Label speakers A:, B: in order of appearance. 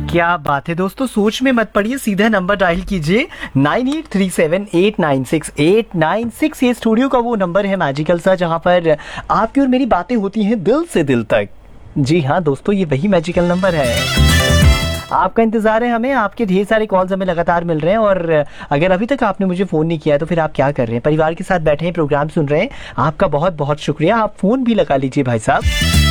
A: क्या बात है दोस्तों, सोच में मत पड़िए, सीधा नंबर डायल कीजिए 9837896896। ये स्टूडियो का वो नंबर है मैजिकल सा, जहां पर आपकी और मेरी बातें होती हैं दिल से दिल तक। जी हाँ दोस्तों, ये वही मैजिकल नंबर है। आपका इंतजार है हमें, आपके ढेर सारे कॉल्स हमें लगातार मिल रहे हैं। और अगर अभी तक आपने मुझे फोन नहीं किया है तो फिर आप क्या कर रहे हैं? परिवार के साथ बैठे हैं, प्रोग्राम सुन रहे हैं, आपका बहुत बहुत शुक्रिया। आप फोन भी लगा लीजिए भाई साहब।